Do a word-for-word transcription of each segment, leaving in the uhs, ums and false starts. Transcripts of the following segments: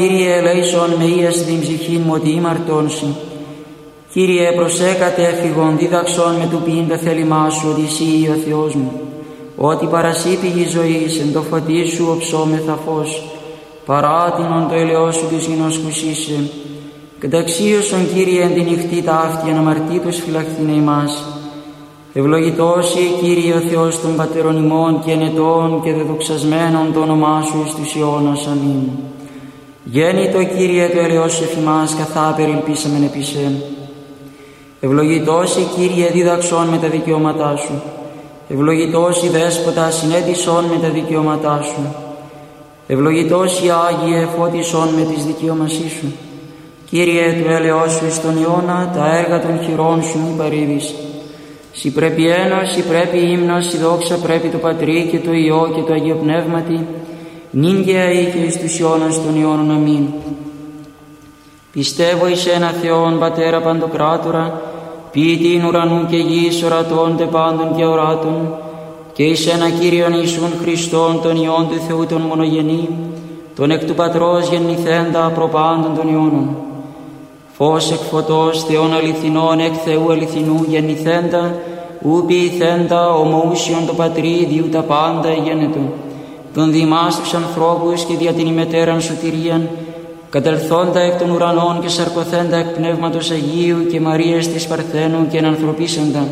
Κύριε, ελέησον με ίας την ψυχήν μου ότι ήμαρτον σοι. Κύριε, προσέκατε εφηγον δίδαξον με του ποιήντα θέλημά σου ότι εσύ ο Θεός μου. Ότι παρασύ πηγή ζωής εν το φωτί σου οψόμεθα φως. Παράτηνον το ελαιό σου της γινώσκουσίσε. Καταξίωσον, Κύριε, εν τη νυχτή τα αυτιά αναμαρτήτως φυλαχθήνε ημάς. Ευλογητός Κύριε ο Θεός των πατέρων ημών και ενετών και δεδοξασμένων το όνομά σου εις τους αιώνας. Αμήν. Γέννητο, Κύριε, το ελαιός σου εφημάς καθά περιλπίσαμεν επί σε. Ευλογητός Κύριε, δίδαξον με τα δικαιώματά σου. Ευλογητός η Δέσποτα, συνέτησον με τα δικαιώματά σου. Ευλογητός η Άγιε, φώτισον με τις δικαιώμασή σου. Κύριε, του έλεος σου εις τον αιώνα, τα έργα των χειρών σου μη παρήδεις. Συ πρέπει ένας, συ πρέπει ύμνος, συ δόξα πρέπει το Πατρί και το Υιό και το Αγίο Πνεύματι, νυν και αεί και εις τους αιώνας των αιώνων. Αμήν. Πιστεύω εις ένα Θεόν, Πατέρα Παντοκράτορα, ποιητήν ουρανού και γης, ορατών τε πάντων και οράτων, και εις ένα Κύριον Ιησούν Χριστόν, τον Υιόν του Θεού τον μονογενή, τον εκ του Πατρός γεννηθέντα προπάντων των αιώνων. Φως εκ φωτός, Θεόν αληθινών, εκ Θεού αληθινού γεννηθέντα, ου ποιηθέντα, ομοούσιον το Πατρί, διού τα πάντα εγένετο. Τον διημάς τους ανθρώπους και δια την ημετέραν σωτηρίαν, κατελθόντα εκ των ουρανών και σαρκωθέντα εκ Πνεύματος Αγίου και Μαρίας της Παρθένου και ενανθρωπίσαντα.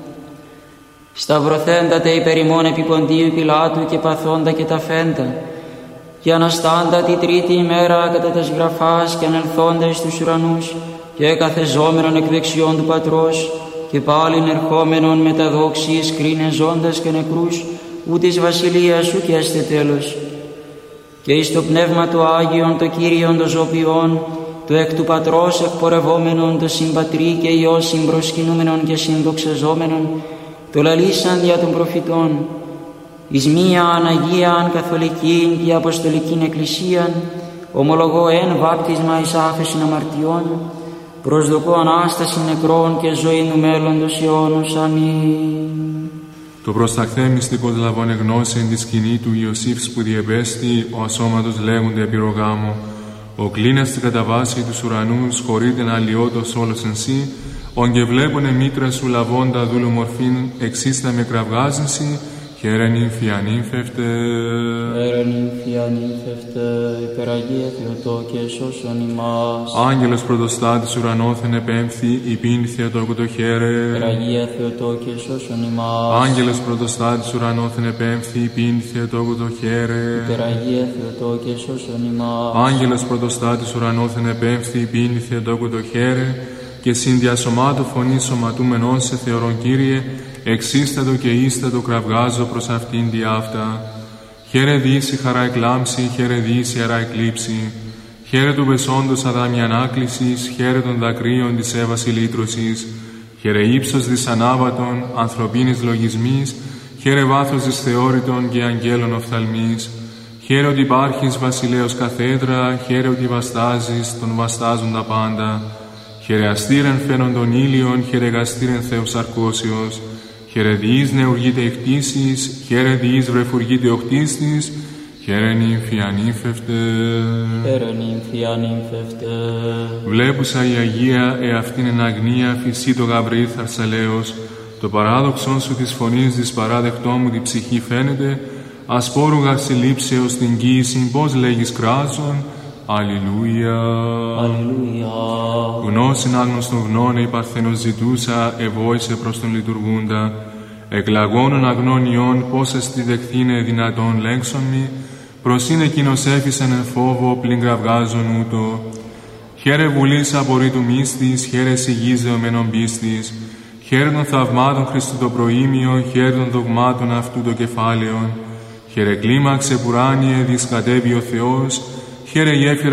Σταυρωθέντα τε υπερ ημών επί Ποντίου Πιλάτου και παθόντα και ταφέντα, και αναστάντα τη τρίτη ημέρα κατά τας γραφάς και ανελθόντα εις τους ουρανούς και καθεζόμενον εκ δεξιών του Πατρός και πάλιν ερχόμενον με τα δόξης κρίνε ζώντας και νεκρούς, ου της βασιλείας σου και έστε τέλος. Και εις το Πνεύμα του Άγιον το Κύριον το ζωπιόν, το εκ του Πατρός εκπορευόμενον, το συμπατρί και Υιό συμπροσκυνούμενον και συνδοξαζόμενον, το λαλήσαν δια των προφητών, εις μίαν Αγίαν Καθολικήν και Αποστολικήν Εκκλησίαν, ομολογώ εν βάπτισμα εις άφεσιν αμαρτιών, προσδοκώ Ανάσταση νεκρών και ζωή του μέλλοντος αιώνος. Αμήν. Το προσταχθέ μυστικός λαβώνε γνώση εν τη σκηνή του Ιωσήφ που διεπέστη, ο ασώματος λέγονται επιρρογάμο. Ο κλίνας την καταβάση τους ουρανούς, χωρείται να αλλοιώτος όλος εν σύ, ον και βλέπουνε μήτρα σου λαβώντα δούλου μορφήν, εξίστα με κραυγάζεσι, χαίρε νύμφη ανύμφευτε. Χαίρε νύμφη ανύμφευτε, υπεραγία Θεοτόκε σώσον ημάς. Άγγελος πρωτοστάτης ουρανόθεν επέμφθη, υπήν Θεοτόκου το χαίρε. Υπεραγία Θεοτόκε σώσον ημάς. Άγγελος πρωτοστάτης ουρανόθεν επέμφθη, υπήν Θεοτόκου το χαίρε. Υπεραγία Θεοτόκε σώσον ημάς. Άγγελος πρωτοστάτης ουρανόθεν επέμφθη, υπήν Θεοτόκου το χαίρε. Και συνδιασωμάτου φωνή σωματούμενον σε θεωρών Κύριε, εξίστατο και ίστατο κραυγάζω προς αυτήν τη αυτά. Χαίρε δύση χαρά εκλάμψη, χαίρε δύση αρά εκλείψη. Χαίρε του πεσόντος αδάμι ανάκλησης, χαίρε των δακρύων της έβαση λύτρωσης. Χαίρε ύψος δυσανάβατον, ανθρωπίνης λογισμής, χαίρε βάθος της θεώρητων και αγγέλων οφθαλμής. Χαίρε ότι υπάρχεις βασιλέος καθέδρα, χαίρε ότι βαστάζεις, τον βαστάζουν τα πάντα. Χαίρε αστήρεν φαίνον των ήλιων, χαίρε γαστήρεν Θεός αρκώσιος. Χαίρε διείς νεουργείται η χτίσης, χαίρε διείς βρεφουργείται ο χτίστης, χαίρε νύμφη ανύμφευτε. Χαίρε νύμφη ανύμφευτε. Βλέπουσα η Αγία εαυτήν εν αγνία, φυσί το Γαβριήλ θαρσαλέος, το παράδοξον σου της φωνής της παράδεκτό μου τη ψυχή φαίνεται, ασπόρουγα συλλήψεως την κοίησιν, πώς λέγεις κράζον, Αλληλούια. Αλληλούια. Γνώσιν άγνωστον γνώνε η Παρθένος ζητούσα, ευόησε προς τον λειτουργούντα. Εκλαγώνων αγνών ιών, πώς εστι δεχθήνε δυνατόν λέξον μη, προς είναι εκείνος έφυσεν εν φόβο, πλην κραυγάζον ούτω. Χαίρε βουλής απορρίτου μίστης, χαίρε σιγής δεωμένων πίστης. Χαίρε των θαυμάτων Χριστού το προήμιο, χαίρε των δογμάτων αυτού το κεφάλαιον. Χαίρε κλίμαξε πουράνιε, δισκατεύει ο Θεός, χαίρε γέφυρα